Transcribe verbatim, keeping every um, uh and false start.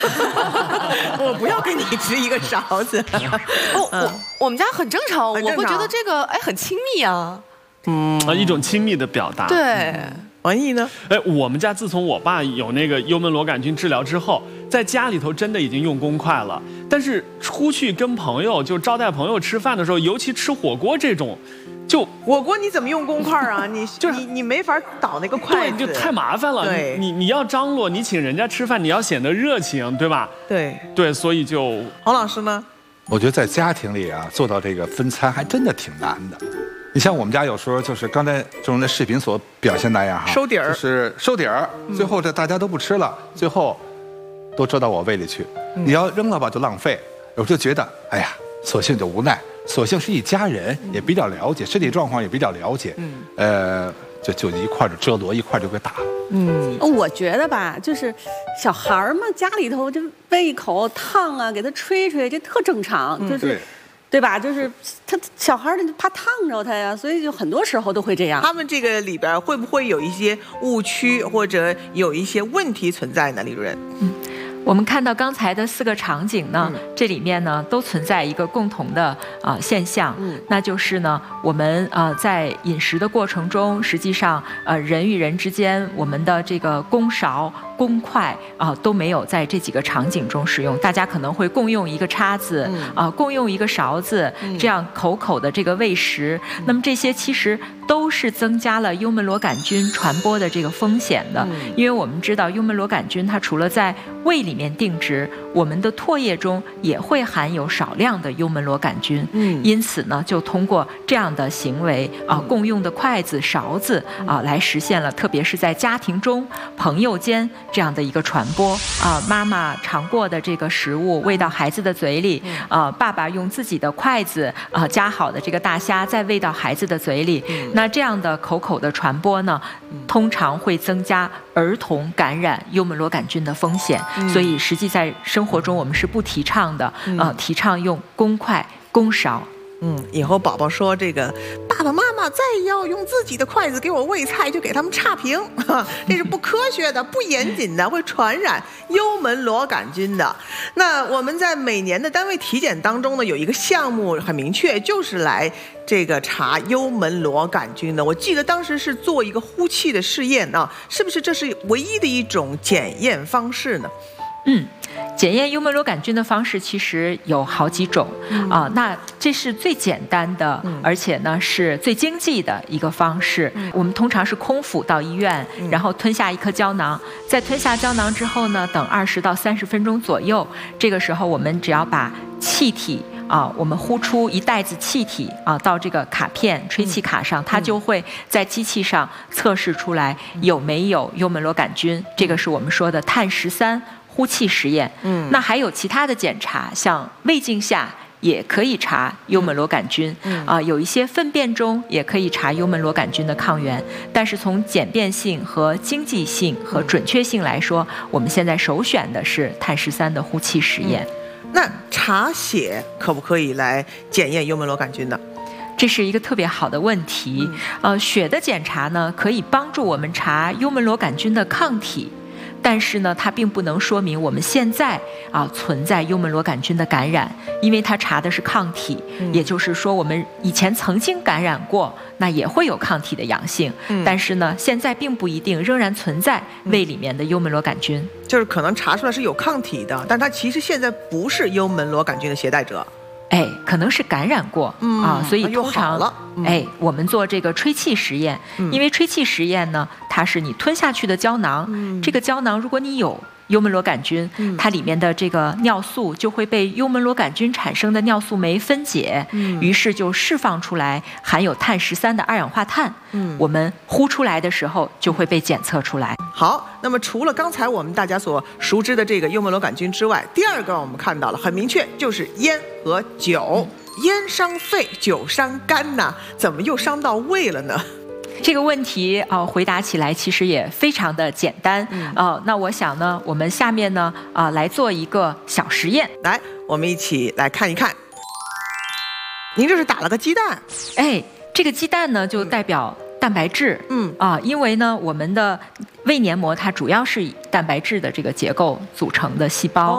我不要跟你吃一个勺子。 我我我们家很正常， 很正常我会觉得这个哎很亲密啊。 嗯，一种亲密的表达。 对。 王毅呢？ 哎，我们家自从我爸有那个幽门螺杆菌治疗之后，在家里头真的已经用公筷了。但是出去跟朋友就招待朋友吃饭的时候，尤其吃火锅这种，就火锅你怎么用公筷啊？你就是你你没法倒那个筷子， 对，就太麻烦了。 对， 你你要张罗，你请人家吃饭，你要显得热情，对吧？ 对对，所以就黄老师呢？ 我觉得在家庭里啊，做到这个分餐还真的挺难的。你像我们家有时候就是刚才中的视频所表现那样哈， 收底儿， 就是收底儿，最后这大家都不吃了，最后都折到我胃里去。 嗯、 你要扔了吧就浪费，我就觉得哎呀，索性就无奈，索性是一家人，也比较了解身体状况，也比较了解，嗯，呃，就就一块就折罗，一块就给打了。 嗯，我觉得吧，就是小孩嘛，家里头就喂一口烫啊，给他吹吹，这特正常，就是。 对对吧？就是他小孩儿怕烫着他呀，所以就很多时候都会这样。 他们这个里边会不会有一些误区或者有一些问题存在呢？李主任， 嗯，我们看到刚才的四个场景呢，嗯、这里面呢都存在一个共同的啊、呃、现象，嗯，那就是呢，我们呃在饮食的过程中，实际上呃人与人之间，我们的这个公勺。公筷啊、呃、都没有在这几个场景中使用，大家可能会共用一个叉子，啊、嗯呃、共用一个勺子，嗯、这样口口的这个喂食，嗯、那么这些其实都是增加了幽门螺杆菌传播的这个风险的，嗯、因为我们知道幽门螺杆菌它除了在胃里面定植，我们的唾液中也会含有少量的幽门螺杆菌，嗯，因此呢，就通过这样的行为啊、呃，共用的筷子、勺子啊、呃，来实现了，特别是在家庭中、朋友间。这样的一个传播啊、呃，妈妈尝过的这个食物喂到孩子的嘴里，啊、呃，爸爸用自己的筷子啊、呃、夹好的这个大虾再喂到孩子的嘴里，嗯、那这样的口口的传播呢，通常会增加儿童感染幽门螺杆菌的风险，嗯、所以实际在生活中我们是不提倡的，嗯、呃，提倡用公筷、公勺。 嗯，以后宝宝说这个爸爸妈妈再要用自己的筷子给我喂菜，就给他们差评，这是不科学的、不严谨的，会传染幽门螺杆菌的。那我们在每年的单位体检当中呢，有一个项目很明确，就是来这个查幽门螺杆菌的。我记得当时是做一个呼气的试验啊，是不是这是唯一的一种检验方式呢？ 嗯。检验幽门螺杆菌的方式其实有好几种啊、呃，那这是最简单的，嗯、而且呢是最经济的一个方式。嗯、我们通常是空腹到医院，嗯、然后吞下一颗胶囊，在吞下胶囊之后呢，等二十到三十分钟左右，这个时候我们只要把气体啊，我们呼出一袋子气体啊到这个卡片吹气卡上，它就会在机器上测试出来有没有幽门螺杆菌，这个是我们说的碳十三。呼气实验，嗯，那还有其他的检查，像胃镜下也可以查幽门螺杆菌，嗯啊、呃，有一些粪便中也可以查幽门螺杆菌的抗原，但是从简便性和经济性和准确性来说，我们现在首选的是碳十三的呼气实验。 嗯、那查血可不可以来检验幽门螺杆菌呢？ 这是一个特别好的问题。嗯、呃，血的检查呢，可以帮助我们查幽门螺杆菌的抗体。但是呢，它并不能说明我们现在啊存在幽门螺杆菌的感染，因为它查的是抗体，嗯、也就是说我们以前曾经感染过，那也会有抗体的阳性。嗯、但是呢，现在并不一定仍然存在胃里面的幽门螺杆菌， 就是可能查出来是有抗体的，但它其实现在不是幽门螺杆菌的携带者。 哎，可能是感染过、嗯、啊，所以通常了、嗯、 哎，我们做这个吹气实验，嗯、因为吹气实验呢，它是你吞下去的胶囊，嗯、这个胶囊如果你有幽门螺杆菌，嗯、它里面的这个尿素就会被幽门螺杆菌产生的尿素酶分解，嗯、于是就释放出来含有碳十三的二氧化碳，嗯、我们呼出来的时候就会被检测出来。 好，那么除了刚才我们大家所熟知的这个幽门螺杆菌之外，第二个我们看到了很明确，就是烟和酒。嗯、烟伤肺，酒伤肝呐，怎么又伤到胃了呢？ 这个问题啊、呃，回答起来其实也非常的简单。嗯、呃，那我想呢，我们下面呢啊、呃、来做一个小实验。 来，我们一起来看一看。您这是打了个鸡蛋？ 哎，这个鸡蛋呢就代表蛋白质。嗯啊、呃，因为呢我们的胃黏膜它主要是以蛋白质的这个结构组成的细胞。